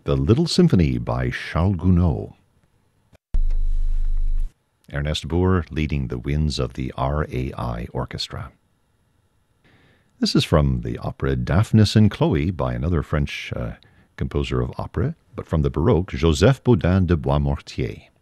The Little Symphony by Charles Gounod. Ernest Boer leading the winds of the RAI Orchestra. This is from the opera Daphnis and Chloe by another French composer of opera, but from the Baroque, Joseph Bodin de Boismortier.